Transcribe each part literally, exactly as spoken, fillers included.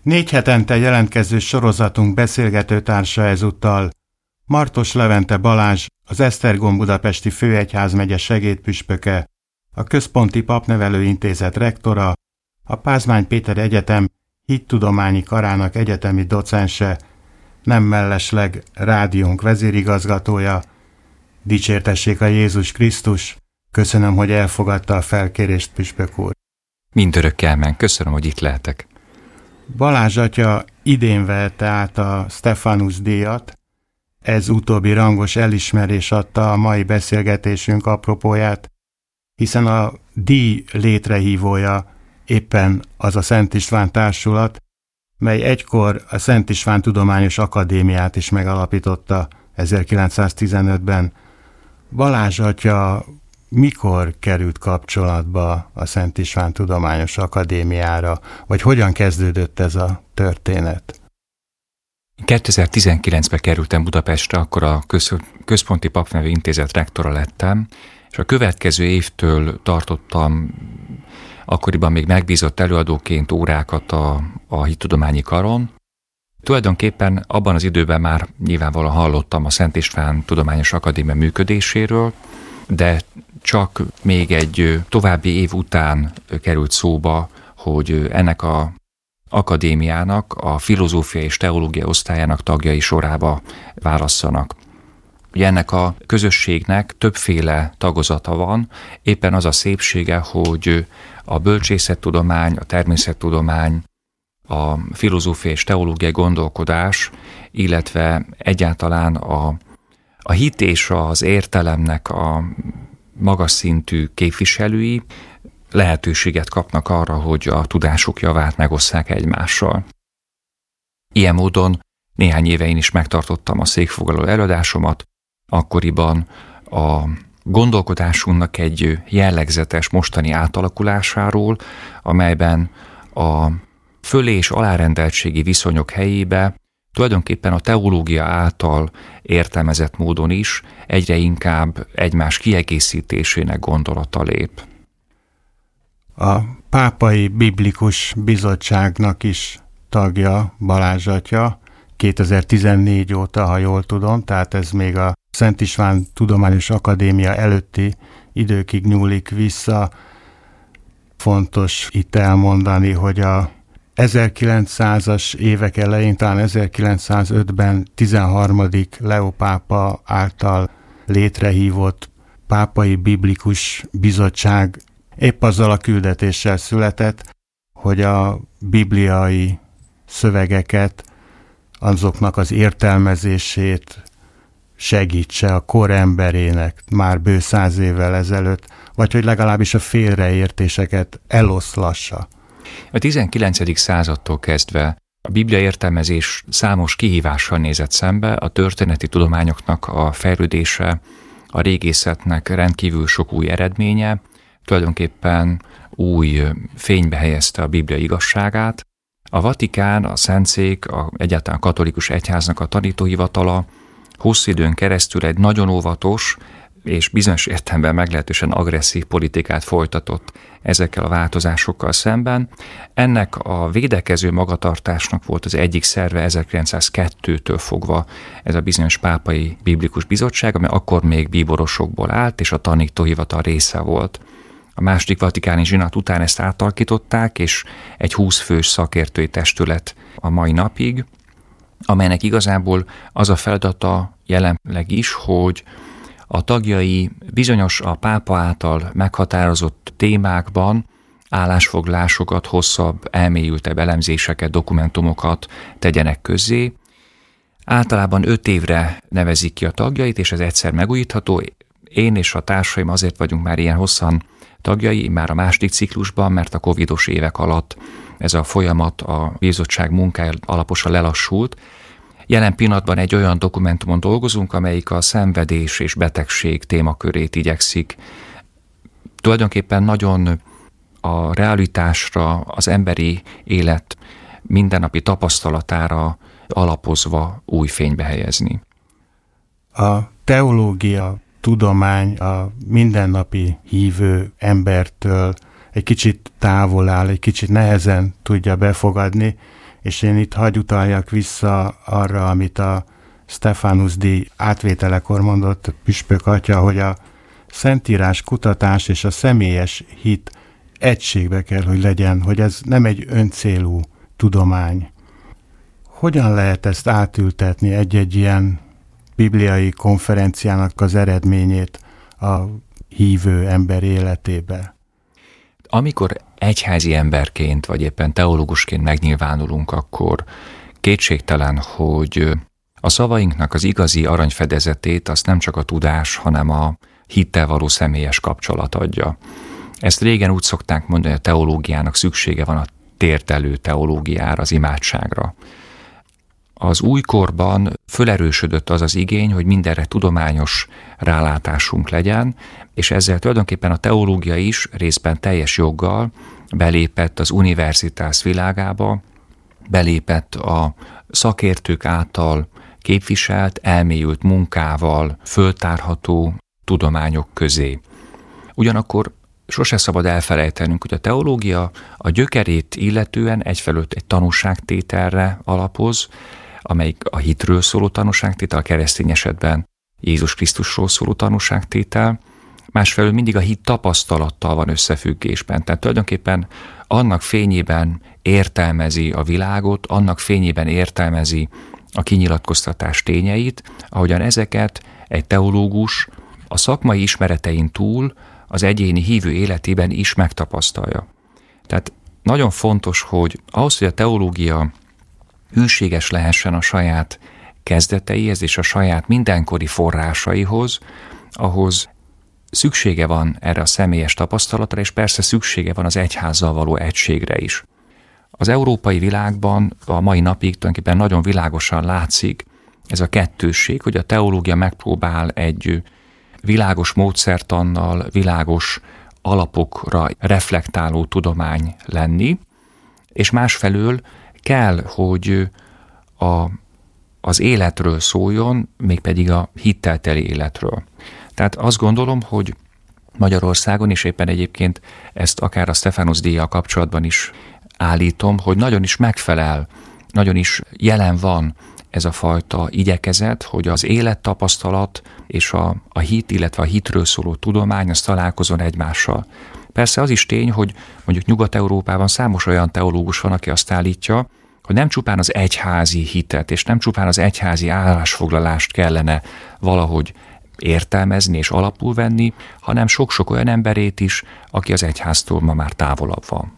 Négy hetente jelentkező sorozatunk beszélgetőtársa ezúttal Martos Levente Balázs, az Esztergom budapesti főegyházmegye segédpüspöke, a Központi Papnevelő Intézet rektora, a Pázmány Péter Egyetem hittudományi karának egyetemi docense, nem mellesleg rádiónk vezérigazgatója. Dicsértessék a Jézus Krisztus! Köszönöm, hogy elfogadta a felkérést, püspök úr. Mindörökkel men, köszönöm, hogy itt lehetek. Balázs atya idén vette át a Stephanus díjat. Ez utóbbi rangos elismerés adta a mai beszélgetésünk apropóját, hiszen a díj létrehívója éppen az a Szent István Társulat, mely egykor a Szent István Tudományos Akadémiát is megalapította ezerkilencszáztizenötben. Balázs atya mikor került kapcsolatba a Szent István Tudományos Akadémiára, vagy hogyan kezdődött ez a történet? kétezer-tizenkilencben kerültem Budapestre, akkor a Központi Papnevelő Intézet rektora lettem, és a következő évtől tartottam akkoriban még megbízott előadóként órákat a, a hittudományi karon. Tulajdonképpen abban az időben már nyilvánvalóan hallottam a Szent István Tudományos Akadémia működéséről, de csak még egy további év után került szóba, hogy ennek a akadémiának a filozófia és teológia osztályának tagjai sorába válasszanak. Ugye ennek a közösségnek többféle tagozata van, éppen az a szépsége, hogy a bölcsészettudomány, a természettudomány, a filozófia és teológiai gondolkodás, illetve egyáltalán a, a hit és az értelemnek a magas szintű képviselői lehetőséget kapnak arra, hogy a tudásuk javát megosszák egymással. Ilyen módon néhány éve én is megtartottam a székfoglaló előadásomat, akkoriban a gondolkodásunknak egy jellegzetes mostani átalakulásáról, amelyben a fölé- és alárendeltségi viszonyok helyébe tulajdonképpen a teológia által értelmezett módon is egyre inkább egymás kiegészítésének gondolata lép. A Pápai Biblikus Bizottságnak is tagja Balázs atya, kétezer-tizennégy óta, ha jól tudom, tehát ez még a Szent István Tudományos Akadémia előtti időkig nyúlik vissza. Fontos itt elmondani, hogy a ezerkilencszázas évek elején, talán ezerkilencszázötben tizenharmadik Leó pápa által létrehívott Pápai Biblikus Bizottság épp azzal a küldetéssel született, hogy a bibliai szövegeket, azoknak az értelmezését segítse a kor emberének már bő száz évvel ezelőtt, vagy hogy legalábbis a félreértéseket eloszlassa. A tizenkilencedik századtól kezdve a biblia értelmezés számos kihívással nézett szembe, a történeti tudományoknak a fejlődése, a régészetnek rendkívül sok új eredménye, tulajdonképpen új fénybe helyezte a Biblia igazságát. A Vatikán, a Szentszék, a, egyáltalán a katolikus egyháznak a tanítóhivatala hosszú időn keresztül egy nagyon óvatos és bizonyos értelemben meglehetősen agresszív politikát folytatott ezekkel a változásokkal szemben. Ennek a védekező magatartásnak volt az egyik szerve ezerkilencszázkettőtől fogva ez a bizonyos Pápai Biblikus Bizottság, amely akkor még bíborosokból állt, és a tanítóhivatal része volt. A második vatikáni zsinat után ezt átalakították, és egy húsz fős szakértői testület a mai napig, amelynek igazából az a feladata jelenleg is, hogy a tagjai bizonyos a pápa által meghatározott témákban állásfoglalásokat, hosszabb, elmélyültebb elemzéseket, dokumentumokat tegyenek közzé. Általában öt évre nevezik ki a tagjait, és ez egyszer megújítható. Én és a társaim azért vagyunk már ilyen hosszan tagjai, már a második ciklusban, mert a covidos évek alatt ez a folyamat, a bizottság munkája alaposan lelassult. Jelen pillanatban egy olyan dokumentumon dolgozunk, amelyik a szenvedés és betegség témakörét igyekszik. Tulajdonképpen nagyon a realitásra, az emberi élet mindennapi tapasztalatára alapozva új fénybe helyezni. A teológia, tudomány a mindennapi hívő embertől egy kicsit távol áll, egy kicsit nehezen tudja befogadni, És én itt hagy utaljak vissza arra, amit a Stephanus-díj átvételekor mondott püspök atya, hogy a szentírás kutatás és a személyes hit egységbe kell, hogy legyen, hogy ez nem egy öncélú tudomány. Hogyan lehet ezt átültetni egy-egy ilyen bibliai konferenciának az eredményét a hívő ember életébe? Amikor egyházi emberként, vagy éppen teológusként megnyilvánulunk, akkor kétségtelen, hogy a szavainknak az igazi aranyfedezetét azt nem csak a tudás, hanem a hittel való személyes kapcsolat adja. Ezt régen úgy szokták mondani, hogy a teológiának szüksége van a térdelő teológiára, az imádságra. Az újkorban fölerősödött az az igény, hogy mindenre tudományos rálátásunk legyen, és ezzel tulajdonképpen a teológia is részben teljes joggal belépett az universitás világába, belépett a szakértők által képviselt, elmélyült munkával föltárható tudományok közé. Ugyanakkor sose szabad elfelejtenünk, hogy a teológia a gyökerét illetően egyfelől egy tanúságtételre alapoz, amelyik a hitről szóló tanúságtétel, a keresztény esetben Jézus Krisztusról szóló tanúságtétel, másfelől mindig a hit tapasztalattal van összefüggésben. Tehát tulajdonképpen annak fényében értelmezi a világot, annak fényében értelmezi a kinyilatkoztatás tényeit, ahogyan ezeket egy teológus a szakmai ismeretein túl az egyéni hívő életében is megtapasztalja. Tehát nagyon fontos, hogy ahhoz, hogy a teológia hűséges lehessen a saját kezdeteihez és a saját mindenkori forrásaihoz, ahhoz szüksége van erre a személyes tapasztalatra, és persze szüksége van az egyházzal való egységre is. Az európai világban a mai napig tulajdonképpen nagyon világosan látszik ez a kettősség, hogy a teológia megpróbál egy világos módszertannal, világos alapokra reflektáló tudomány lenni, és másfelől kell, hogy a, az életről szóljon, mégpedig a hittel teli életről. Tehát azt gondolom, hogy Magyarországon, és éppen egyébként ezt akár a Stephanus-díjjal kapcsolatban is állítom, hogy nagyon is megfelel, nagyon is jelen van ez a fajta igyekezet, hogy az élettapasztalat és a, a hit, illetve a hitről szóló tudomány az találkozon egymással. Persze az is tény, hogy mondjuk Nyugat-Európában számos olyan teológus van, aki azt állítja, hogy nem csupán az egyházi hitet, és nem csupán az egyházi állásfoglalást kellene valahogy értelmezni és alapul venni, hanem sok-sok olyan emberét is, aki az egyháztól ma már távolabb van.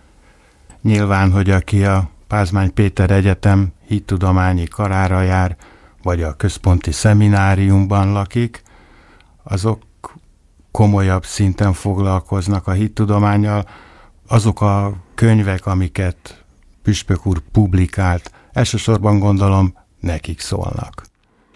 Nyilván, hogy aki a Pázmány Péter Egyetem hittudományi karára jár, vagy a központi szemináriumban lakik, azok komolyabb szinten foglalkoznak a hittudománnyal. Azok a könyvek, amiket püspök úr publikált, elsősorban gondolom nekik szólnak.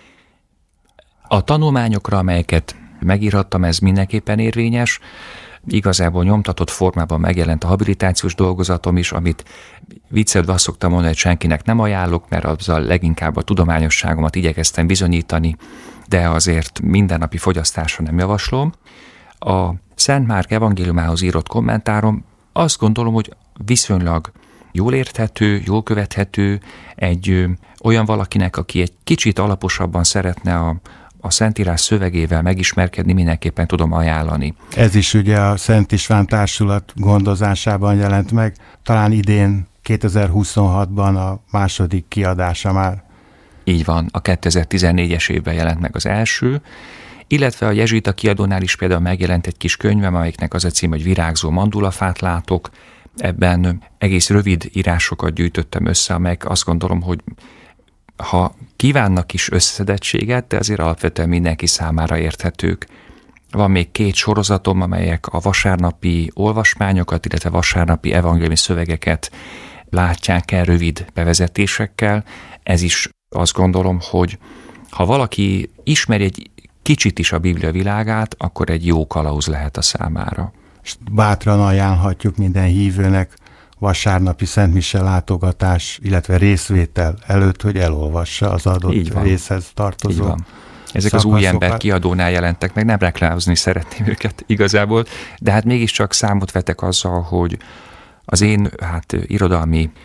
A tanulmányokra, amelyeket megírhattam, ez mindenképpen érvényes. Igazából nyomtatott formában megjelent a habilitációs dolgozatom is, amit viccelve azt szoktam mondani, hogy senkinek nem ajánlok, mert azzal leginkább a tudományosságomat igyekeztem bizonyítani, de azért mindennapi fogyasztásra nem javaslom. A Szent Márk evangéliumához írott kommentárom azt gondolom, hogy viszonylag jól érthető, jól követhető, egy ö, olyan valakinek, aki egy kicsit alaposabban szeretne a a Szentírás szövegével megismerkedni, mindenképpen tudom ajánlani. Ez is ugye a Szent István Társulat gondozásában jelent meg, talán idén kétezer-huszonhatban a második kiadása már. Így van, a kétezer-tizennégyes évben jelent meg az első, illetve a jezsuita kiadónál is például megjelent egy kis könyvem, amelyiknek az a cím, hogy Virágzó mandulafát látok. Ebben egész rövid írásokat gyűjtöttem össze, amelyek azt gondolom, hogy ha kívánnak is összedettséget, de azért alapvetően mindenki számára érthetők. Van még két sorozatom, amelyek a vasárnapi olvasmányokat, illetve vasárnapi evangéliumi szövegeket látják el rövid bevezetésekkel. Ez is azt gondolom, hogy ha valaki ismeri egy kicsit is a Biblia világát, akkor egy jó kalauz lehet a számára. Bátran ajánlhatjuk minden hívőnek vasárnapi szentmise látogatás, illetve részvétel előtt, hogy elolvassa az adott részhez tartozó Ezek szakaszokat. Az Új Ember kiadónál jelentek meg, nem reklámozni szeretném őket igazából, de hát mégiscsak számot vetek azzal, hogy az én hát irodalmi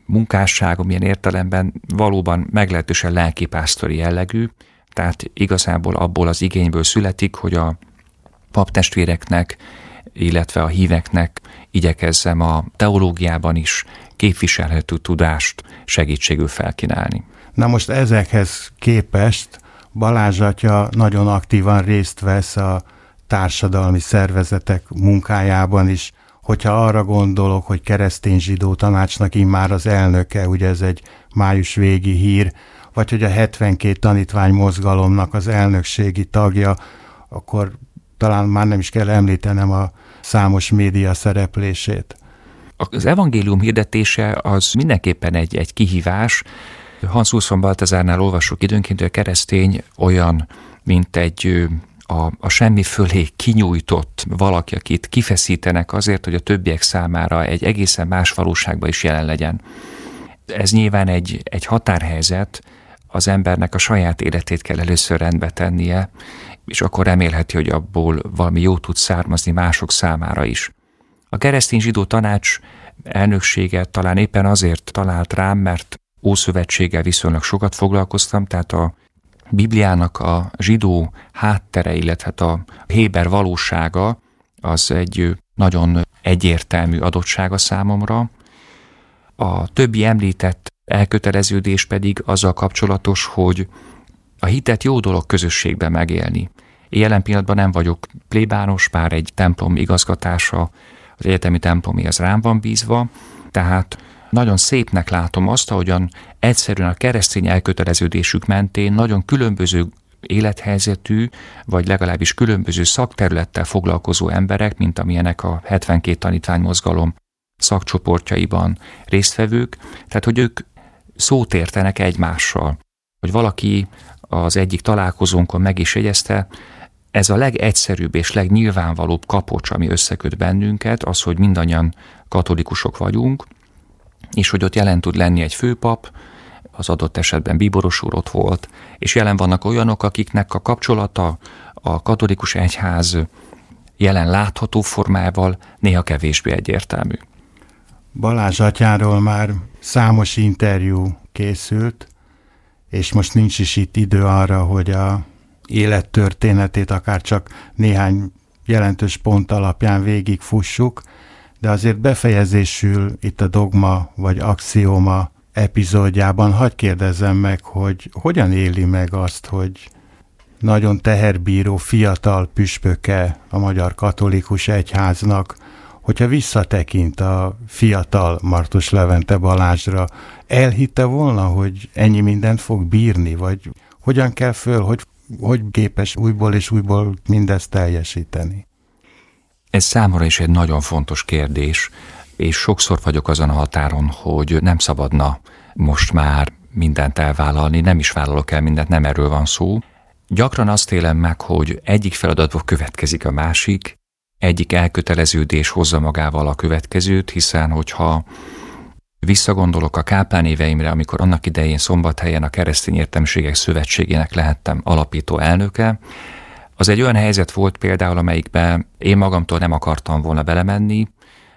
munkásságom ilyen értelemben valóban meglehetősen lelkipásztori jellegű, tehát igazából abból az igényből születik, hogy a paptestvéreknek, illetve a híveknek igyekezzem a teológiában is képviselhető tudást segítségül felkínálni. Na most ezekhez képest Balázs atya nagyon aktívan részt vesz a társadalmi szervezetek munkájában is. Hogyha arra gondolok, hogy keresztény zsidó tanácsnak immár az elnöke, ugye ez egy május végi hír, vagy hogy a hetvenkét tanítvány mozgalomnak az elnökségi tagja, akkor talán már nem is kell említenem a számos média szereplését. Az evangélium hirdetése az mindenképpen egy, egy kihívás. Hans Urs von Balthasarnál olvassuk időnként, hogy a keresztény olyan, mint egy a, a semmi fölé kinyújtott valaki, akit kifeszítenek azért, hogy a többiek számára egy egészen más valóságban is jelen legyen. Ez nyilván egy, egy határhelyzet, az embernek a saját életét kell először rendbe tennie, és akkor remélheti, hogy abból valami jó tud származni mások számára is. A keresztény zsidó tanács elnöksége talán éppen azért talált rám, mert Ószövetséggel viszonylag sokat foglalkoztam, tehát a Bibliának a zsidó háttere, illetve a héber valósága az egy nagyon egyértelmű adottsága számomra. A többi említett elköteleződés pedig azzal kapcsolatos, hogy a hitet jó dolog közösségben megélni. Én jelen pillanatban nem vagyok plébános, bár egy templom igazgatása, az egyetemi templomi az rám van bízva, tehát nagyon szépnek látom azt, ahogyan egyszerűen a keresztény elköteleződésük mentén nagyon különböző élethelyzetű, vagy legalábbis különböző szakterülettel foglalkozó emberek, mint amilyenek a hetvenkét tanítvány mozgalom szakcsoportjaiban résztvevők, tehát hogy ők szót értenek egymással. Hogy valaki az egyik találkozónkon meg is jegyezte, ez a legegyszerűbb és legnyilvánvalóbb kapocs, ami összeköt bennünket, az, hogy mindannyian katolikusok vagyunk, és hogy ott jelen tud lenni egy főpap, az adott esetben bíboros úr ott volt, és jelen vannak olyanok, akiknek a kapcsolata a katolikus egyház jelen látható formával néha kevésbé egyértelmű. Balázs atyáról már számos interjú készült, és most nincs is itt idő arra, hogy a élettörténetét akár csak néhány jelentős pont alapján végigfussuk, de azért befejezésül itt a Dogma vagy Axióma epizódjában hadd kérdezzem meg, hogy hogyan éli meg azt, hogy nagyon teherbíró fiatal püspöke a Magyar Katolikus Egyháznak, hogyha visszatekint a fiatal Martus Levente Balázsra, elhitte volna, hogy ennyi mindent fog bírni, vagy hogyan kell föl, hogy, hogy képes újból és újból mindezt teljesíteni? Ez számomra is egy nagyon fontos kérdés, és sokszor vagyok azon a határon, hogy nem szabadna most már mindent elvállalni, nem is vállalok el mindent, nem erről van szó. Gyakran azt élem meg, hogy egyik feladatból következik a másik, egyik elköteleződés hozza magával a következőt, hiszen hogyha visszagondolok a káplán éveimre, amikor annak idején Szombathelyen a Keresztény Értelmiségek Szövetségének lehettem alapító elnöke, az egy olyan helyzet volt például, amelyikben én magamtól nem akartam volna belemenni,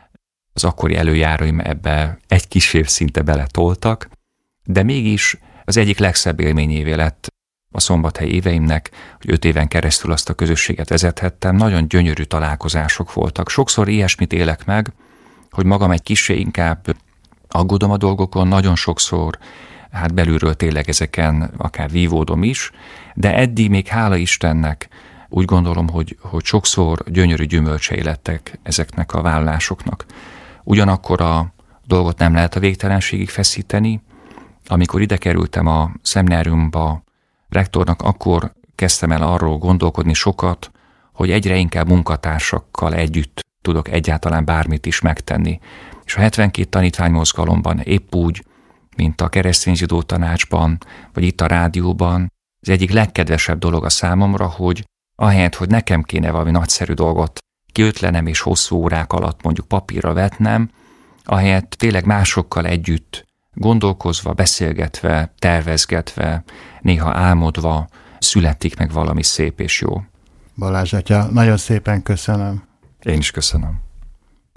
az akkori előjáróim ebbe egy kis év szinte beletoltak, de mégis az egyik legszebb élményévé lett a Szombathely éveimnek, hogy öt éven keresztül azt a közösséget vezethettem, nagyon gyönyörű találkozások voltak. Sokszor ilyesmit élek meg, hogy magam egy kissé inkább aggódom a dolgokon, nagyon sokszor hát belülről tényleg ezeken akár vívódom is, de eddig még hála Istennek úgy gondolom, hogy, hogy sokszor gyönyörű gyümölcsei lettek ezeknek a vállalásoknak. Ugyanakkor a dolgot nem lehet a végtelenségig feszíteni. Amikor ide kerültem a szemináriumba rektornak, akkor kezdtem el arról gondolkodni sokat, hogy egyre inkább munkatársakkal együtt tudok egyáltalán bármit is megtenni. És a hetvenkét tanítványmozgalomban épp úgy, mint a keresztény zsidó tanácsban, vagy itt a rádióban, az egyik legkedvesebb dolog a számomra, hogy ahelyett, hogy nekem kéne valami nagyszerű dolgot kiötlenem és hosszú órák alatt mondjuk papírra vetnem, ahelyett tényleg másokkal együtt gondolkozva, beszélgetve, tervezgetve, néha álmodva születik meg valami szép és jó. Balázs atya, nagyon szépen köszönöm. Én is köszönöm.